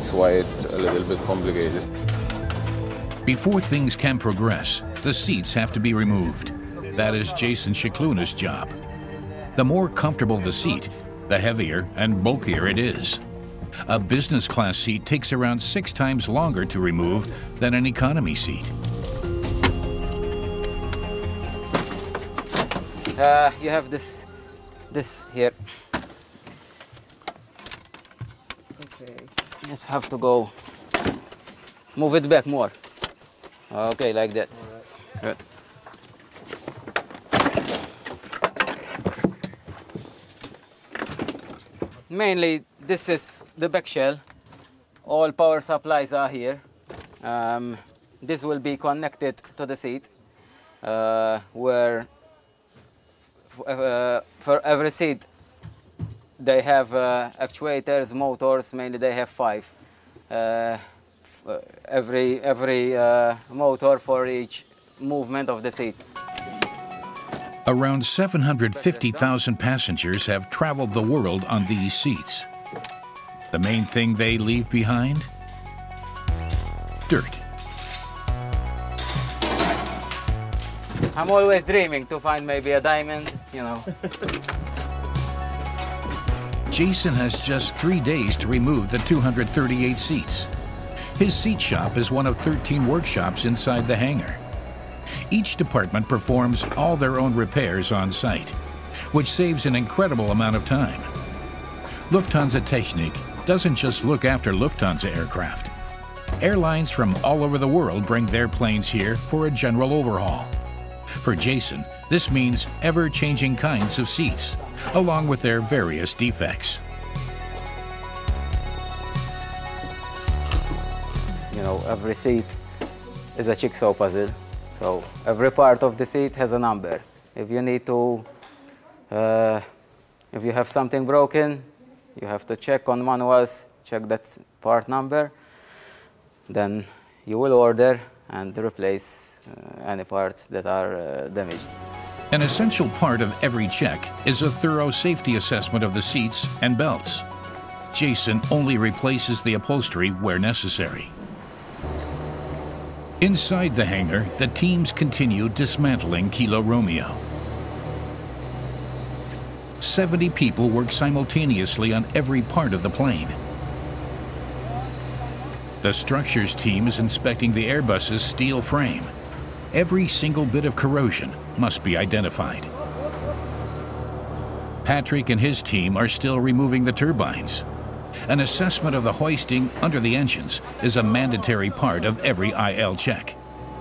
That's why it's a little bit complicated. Before things can progress, the seats have to be removed. That is Jason Scicluna's job. The more comfortable the seat, the heavier and bulkier it is. A business class seat takes around 6 times longer to remove than an economy seat. You have this here. Okay. Just have to go. Move it back more. Okay, like that. Good. Mainly, this is the back shell. All power supplies are here. This will be connected to the seat, where for every seat they have actuators, motors. Mainly, they have 5. Every motor for each movement of the seat. Around 750,000 passengers have traveled the world on these seats. The main thing they leave behind? Dirt. I'm always dreaming to find maybe a diamond, you know. Jason has just 3 days to remove the 238 seats. His seat shop is one of 13 workshops inside the hangar. Each department performs all their own repairs on site, which saves an incredible amount of time. Lufthansa Technik doesn't just look after Lufthansa aircraft. Airlines from all over the world bring their planes here for a general overhaul. For Jason, this means ever-changing kinds of seats, along with their various defects. You know, every seat is a jigsaw puzzle. So every part of the seat has a number. If you need to, if you have something broken, you have to check on manuals, check that part number. Then you will order and replace any parts that are damaged. An essential part of every check is a thorough safety assessment of the seats and belts. Jason only replaces the upholstery where necessary. Inside the hangar, the teams continue dismantling Kilo Romeo. 70 people work simultaneously on every part of the plane. The structures team is inspecting the Airbus's steel frame. Every single bit of corrosion must be identified. Patrick and his team are still removing the turbines. An assessment of the hoisting under the engines is a mandatory part of every IL check.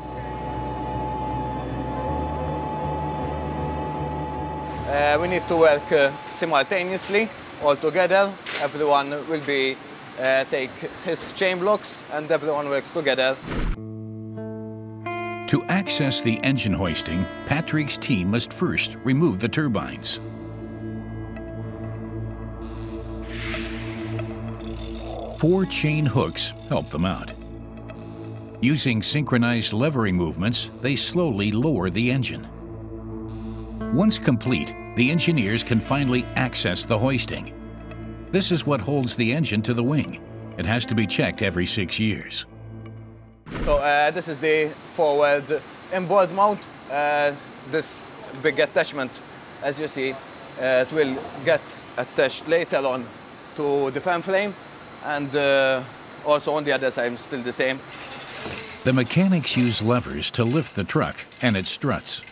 We need to work simultaneously, all together. Everyone will be take his chain blocks and everyone works together. To access the engine hoisting, Patrick's team must first remove the turbines. Four chain hooks help them out. Using synchronized levering movements, they slowly lower the engine. Once complete, the engineers can finally access the hoisting. This is what holds the engine to the wing. It has to be checked every 6 years. So this is the forward inboard mount. This big attachment, as you see, it will get attached later on to the fan frame. And also on the other side, still the same. The mechanics use levers to lift the truck and its struts.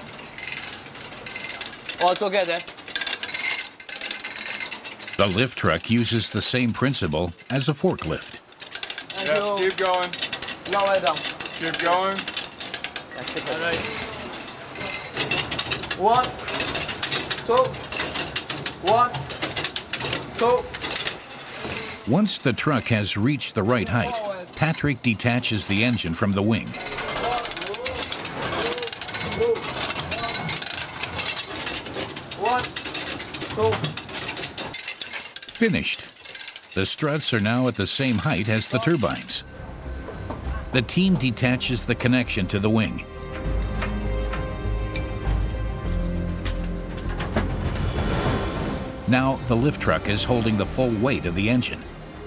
All together. The lift truck uses the same principle as a forklift. Yes, keep going. Lower down. Keep going. All right. 1, 2, 1, 2. Once the truck has reached the right height, Patrick detaches the engine from the wing. Finished. The struts are now at the same height as the turbines. The team detaches the connection to the wing. Now the lift truck is holding the full weight of the engine.